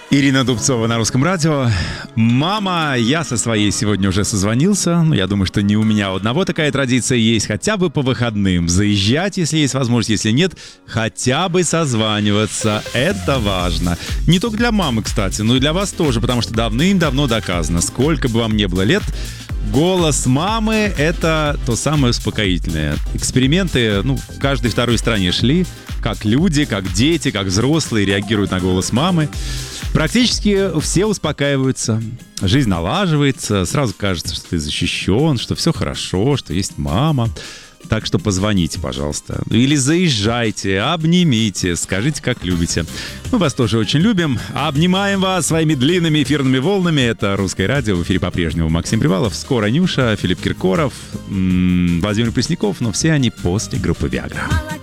Ирина Дубцова на Русском радио. Мама, я со своей сегодня уже созвонился. Я думаю, что не у меня одного такая традиция есть. Хотя бы по выходным заезжать, если есть возможность. Если нет, хотя бы созваниваться. Это важно. Не только для мамы, кстати, но и для вас тоже. Потому что давным-давно доказано, сколько бы вам ни было лет, голос мамы — это то самое успокоительное. Эксперименты, в каждой второй стране шли. Как люди, как дети, как взрослые реагируют на голос мамы. Практически все успокаиваются, жизнь налаживается, сразу кажется, что ты защищен, что все хорошо, что есть мама. Так что позвоните, пожалуйста. Или заезжайте, обнимите, скажите, как любите. Мы вас тоже очень любим. Обнимаем вас своими длинными эфирными волнами. Это Русское радио. В эфире по-прежнему Максим Привалов. Скоро Нюша, Филипп Киркоров, Владимир Пресняков. Но все они после группы «Виагра».